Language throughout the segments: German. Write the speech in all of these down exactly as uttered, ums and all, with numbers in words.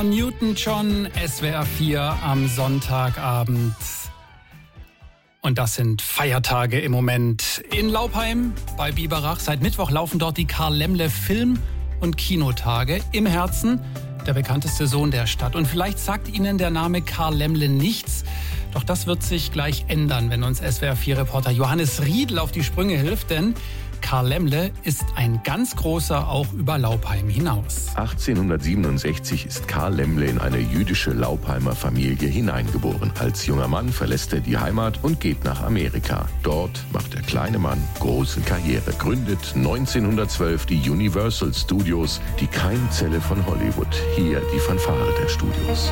Newton-John, S W R vier am Sonntagabend. Und das sind Feiertage im Moment in Laupheim bei Biberach. Seit Mittwoch laufen dort die Karl-Lemle Film- und Kinotage im Herzen, der bekannteste Sohn der Stadt. Und vielleicht sagt Ihnen der Name Karl Lemle nichts. Doch das wird sich gleich ändern, wenn uns S W R vier Reporter Johannes Riedl auf die Sprünge hilft. Denn Karl Lemle ist ein ganz großer auch über Laupheim hinaus. achtzehnhundertsiebenundsechzig ist Karl Lemle in eine jüdische Laupheimer Familie hineingeboren. Als junger Mann verlässt er die Heimat und geht nach Amerika. Dort macht der kleine Mann große Karriere, gründet neunzehnhundertzwölf die Universal Studios, die Keimzelle von Hollywood. Hier die Fanfare der Studios.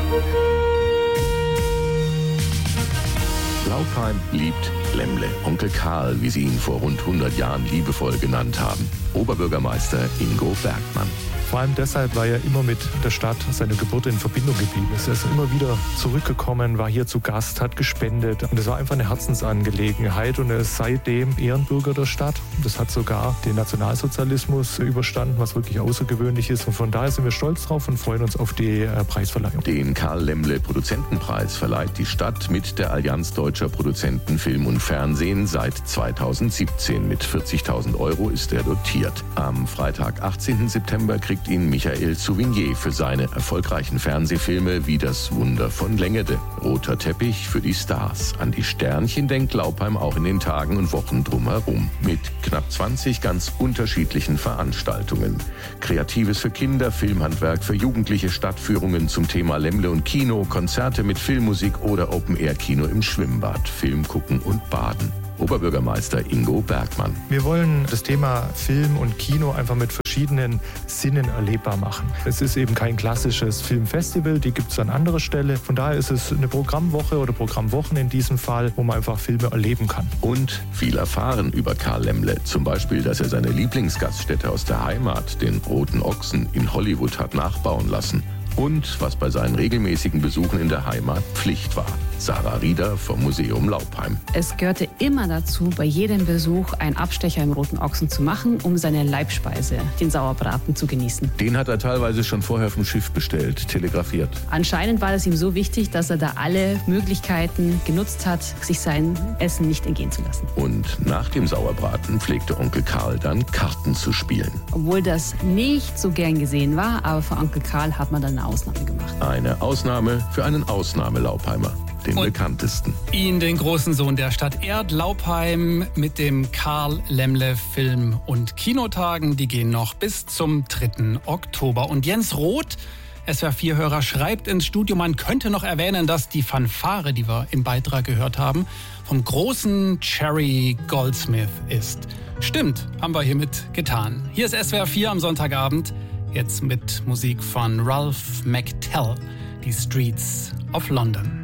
Laupheim liebt Lemle, Onkel Karl, wie sie ihn vor rund hundert Jahren liebevoll genannt haben. Oberbürgermeister Ingo Bergmann. Vor allem deshalb, weil er immer mit der Stadt, seiner Geburt in Verbindung geblieben ist. Er ist immer wieder zurückgekommen, war hier zu Gast, hat gespendet. Und es war einfach eine Herzensangelegenheit. Und er ist seitdem Ehrenbürger der Stadt. Das hat sogar den Nationalsozialismus überstanden, was wirklich außergewöhnlich ist. Und von daher sind wir stolz drauf und freuen uns auf die äh, Preisverleihung. Den Karl-Lemle-Produzentenpreis verleiht die Stadt mit der Allianz Deutscher Produzenten Film und Fernsehen seit zweitausendsiebzehn. Mit vierzigtausend Euro ist er dotiert. Am Freitag, achtzehnten September, kriegt ihn Michael Souvignier für seine erfolgreichen Fernsehfilme wie Das Wunder von Längede. Roter Teppich für die Stars. An die Sternchen denkt Laupheim auch in den Tagen und Wochen drumherum. Mit knapp zwanzig ganz unterschiedlichen Veranstaltungen. Kreatives für Kinder, Filmhandwerk für Jugendliche, Stadtführungen zum Thema Lemle und Kino, Konzerte mit Filmmusik oder Open-Air-Kino im Schwimmbad, Film gucken und baden. Oberbürgermeister Ingo Bergmann. Wir wollen das Thema Film und Kino einfach mit verschiedenen Sinnen erlebbar machen. Es ist eben kein klassisches Filmfestival, die gibt es an anderer Stelle. Von daher ist es eine Programmwoche oder Programmwochen in diesem Fall, wo man einfach Filme erleben kann. Und viel erfahren über Karl Lemle. Zum Beispiel, dass er seine Lieblingsgaststätte aus der Heimat, den Roten Ochsen, in Hollywood hat nachbauen lassen. Und was bei seinen regelmäßigen Besuchen in der Heimat Pflicht war. Sarah Rieder vom Museum Laupheim. Es gehörte immer dazu, bei jedem Besuch einen Abstecher im Roten Ochsen zu machen, um seine Leibspeise, den Sauerbraten, zu genießen. Den hat er teilweise schon vorher vom Schiff bestellt, telegrafiert. Anscheinend war es ihm so wichtig, dass er da alle Möglichkeiten genutzt hat, sich sein Essen nicht entgehen zu lassen. Und nach dem Sauerbraten pflegte Onkel Karl dann Karten zu spielen. Obwohl das nicht so gern gesehen war, aber für Onkel Karl hat man dann eine Ausnahme gemacht. Eine Ausnahme für einen Ausnahme-Laupheimer. Den und bekanntesten. Ihn, den großen Sohn der Stadt, ehrt Laupheim mit dem Karl Lemle Film- und Kinotagen. Die gehen noch bis zum dritten Oktober. Und Jens Roth, S W R vier Hörer, schreibt ins Studio, man könnte noch erwähnen, dass die Fanfare, die wir im Beitrag gehört haben, vom großen Jerry Goldsmith ist. Stimmt, haben wir hiermit getan. Hier ist S W R vier am Sonntagabend, jetzt mit Musik von Ralph McTell, die Streets of London.